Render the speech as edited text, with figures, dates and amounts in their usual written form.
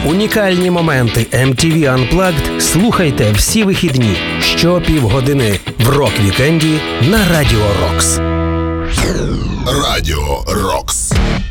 Унікальні моменти MTV Unplugged слухайте всі вихідні щопівгодини в рок-вікенді на Радіо Рокс. Радіо Рокс.